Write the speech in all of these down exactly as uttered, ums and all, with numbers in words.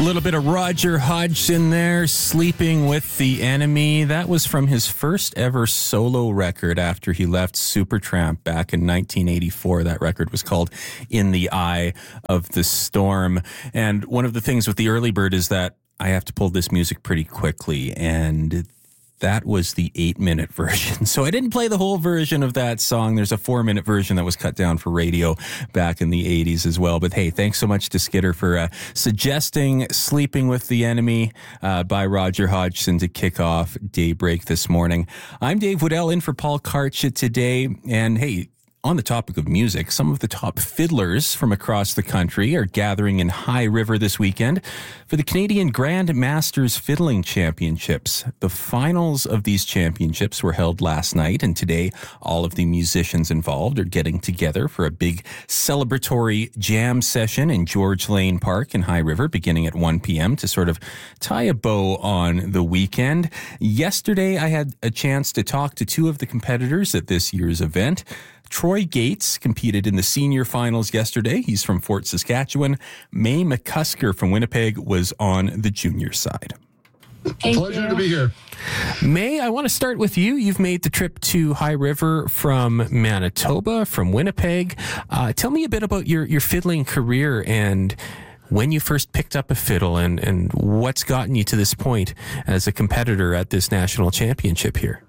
A little bit of Roger Hodgson there, Sleeping with the Enemy. That was from his first ever solo record after he left Supertramp back in nineteen eighty-four. That record was called In the Eye of the Storm. And one of the things with the Early Bird is that I have to pull this music pretty quickly, and that was the eight-minute version. So I didn't play the whole version of that song. There's a four-minute version that was cut down for radio back in the eighties as well. But hey, thanks so much to Skidder for uh, suggesting Sleeping with the Enemy uh, by Roger Hodgson to kick off Daybreak this morning. I'm Dave Woodell in for Paul Karcha today. And hey, on the topic of music, some of the top fiddlers from across the country are gathering in High River this weekend for the Canadian Grand Masters Fiddling Championships. The finals of these championships were held last night, and today all of the musicians involved are getting together for a big celebratory jam session in George Lane Park in High River beginning at one p.m. to sort of tie a bow on the weekend. Yesterday, I had a chance to talk to two of the competitors at this year's event. Troy Gates competed in the senior finals yesterday. He's from Fort Saskatchewan. May McCusker from Winnipeg was on the junior side. Thank Pleasure you. to be here. May, I want to start with you. You've made the trip to High River from Manitoba, from Winnipeg. Uh, tell me a bit about your, your fiddling career and when you first picked up a fiddle and, and what's gotten you to this point as a competitor at this national championship here.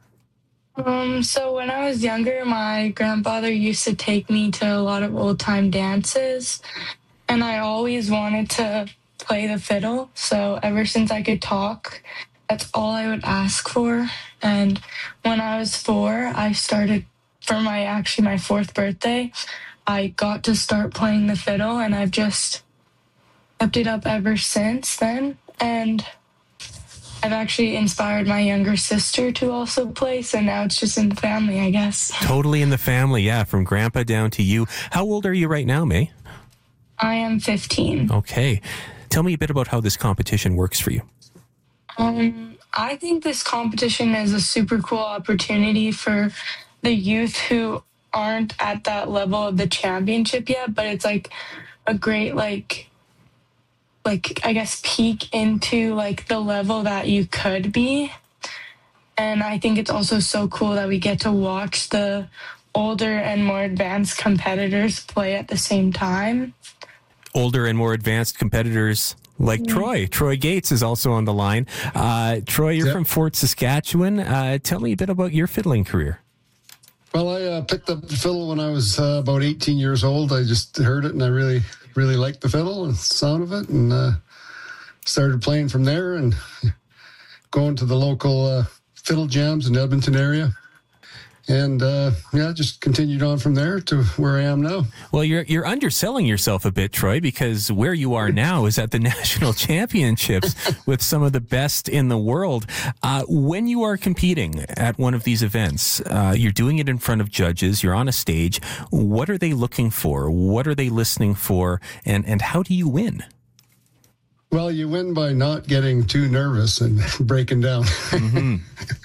Um, so when I was younger, my grandfather used to take me to a lot of old-time dances, and I always wanted to play the fiddle. So ever since I could talk, that's all I would ask for. And when I was four, I started, for my actually my fourth birthday, I got to start playing the fiddle, and I've just kept it up ever since then. And I've actually inspired my younger sister to also play, so now it's just in the family, I guess. Totally in the family, yeah, from grandpa down to you. How old are you right now, May? I am fifteen. Okay. Tell me a bit about how this competition works for you. Um, I think this competition is a super cool opportunity for the youth who aren't at that level of the championship yet, but it's like a great, like, like, I guess, peek into, like, the level that you could be. And I think it's also so cool that we get to watch the older and more advanced competitors play at the same time. Older and more advanced competitors like mm-hmm. Troy. Troy Gates is also on the line. Uh, Troy, you're yep. from Fort Saskatchewan. Uh, tell me a bit about your fiddling career. Well, I uh, picked up the fiddle when I was uh, about eighteen years old. I just heard it, and I really... really liked the fiddle and the sound of it, and uh, started playing from there and going to the local uh, fiddle jams in the Edmonton area. And, uh, yeah, just continued on from there to where I am now. Well, you're you're underselling yourself a bit, Troy, because where you are now is at the national championships with some of the best in the world. Uh, when you are competing at one of these events, uh, you're doing it in front of judges, you're on a stage. What are they looking for? What are they listening for? And, and how do you win? Well, you win by not getting too nervous and breaking down. Mm-hmm.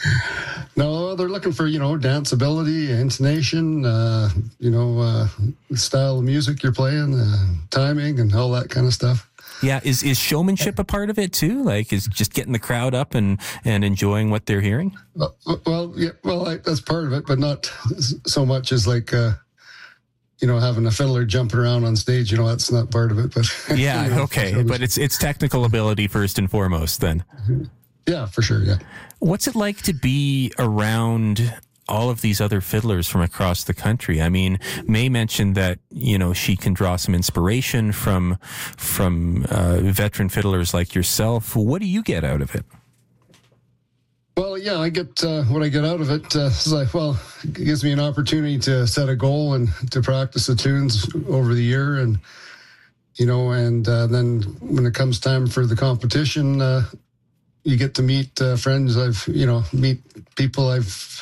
No, they're looking for, you know, danceability, intonation, uh, you know, uh, style of music you're playing, uh, timing, and all that kind of stuff. Yeah, is is showmanship a part of it too? Like, is just getting the crowd up and, and enjoying what they're hearing? Well, well yeah, well, I, that's part of it, but not so much as like, uh, you know, having a fiddler jumping around on stage. You know, that's not part of it. But yeah, you know, okay, but it's it's technical ability first and foremost, then. Yeah, for sure. Yeah. What's it like to be around all of these other fiddlers from across the country? I mean, May mentioned that, you know, she can draw some inspiration from from uh, veteran fiddlers like yourself. What do you get out of it? Well, yeah, I get uh, what I get out of it. Uh, is like, well, it gives me an opportunity to set a goal and to practice the tunes over the year, and you know, and uh, then when it comes time for the competition, uh, you get to meet uh, friends I've, you know, meet people I've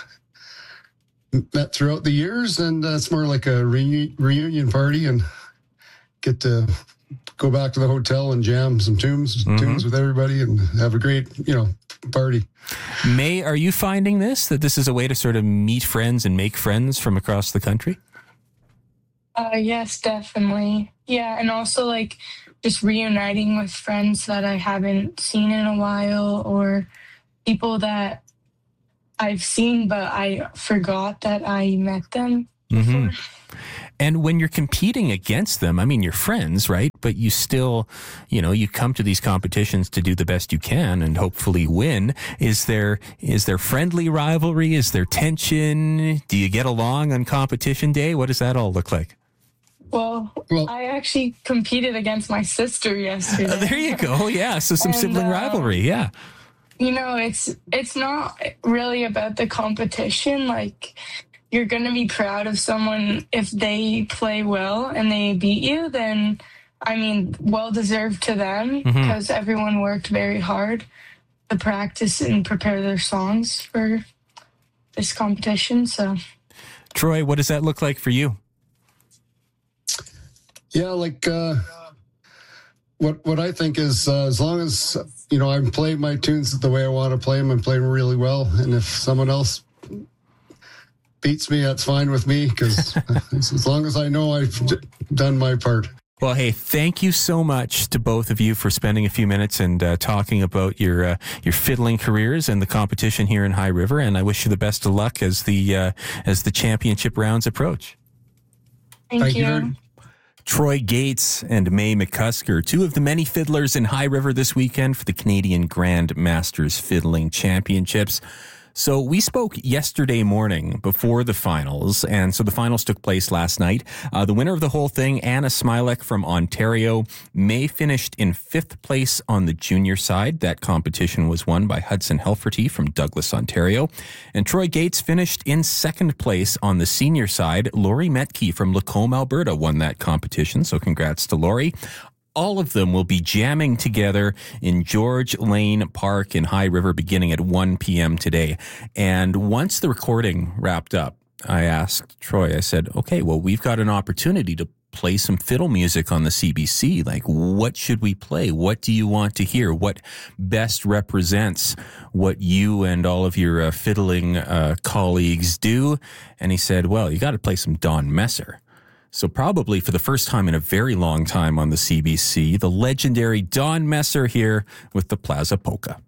met throughout the years, and uh, it's more like a reunion, reunion party, and get to go back to the hotel and jam some tunes, mm-hmm. tunes with everybody, and have a great, you know, party. May, are you finding this, that this is a way to sort of meet friends and make friends from across the country? Uh, yes, definitely. Yeah, and also, like, just reuniting with friends that I haven't seen in a while, or people that I've seen, but I forgot that I met them before. Mm-hmm. And when you're competing against them, I mean, you're friends, right? But you still, you know, you come to these competitions to do the best you can and hopefully win. Is there, is there friendly rivalry? Is there tension? Do you get along on competition day? What does that all look like? Well, well I actually competed against my sister yesterday. Uh, there you go. Yeah. So some and, sibling uh, rivalry. Yeah. You know, it's, it's not really about the competition. Like, you're going to be proud of someone if they play well and they beat you, then, I mean, well-deserved to them, because mm-hmm. everyone worked very hard to practice and prepare their songs for this competition. So, Troy, what does that look like for you? Yeah, like uh, what what I think is uh, as long as, you know, I'm playing my tunes the way I want to play them, I'm playing really well. And if someone else beats me, that's fine with me, because as long as I know I've d- done my part. Well, hey, thank you so much to both of you for spending a few minutes and uh, talking about your uh, your fiddling careers and the competition here in High River. And I wish you the best of luck as the uh, as the championship rounds approach. Thank, thank you. you. Troy Gates and May McCusker, two of the many fiddlers in High River this weekend for the Canadian Grand Masters Fiddling Championships. So we spoke yesterday morning before the finals, and so the finals took place last night. Uh, the winner of the whole thing, Anna Smilek from Ontario. May finished in fifth place on the junior side. That competition was won by Hudson Helferty from Douglas, Ontario. And Troy Gates finished in second place on the senior side. Laurie Metke from Lacombe, Alberta won that competition, so congrats to Laurie. All of them will be jamming together in George Lane Park in High River beginning at one p.m. today. And once the recording wrapped up, I asked Troy, I said, okay, well, we've got an opportunity to play some fiddle music on the C B C. Like, what should we play? What do you want to hear? What best represents what you and all of your uh, fiddling uh, colleagues do? And he said, well, you got to play some Don Messer. So probably for the first time in a very long time on the C B C, the legendary Don Messer here with the Plaza Polka.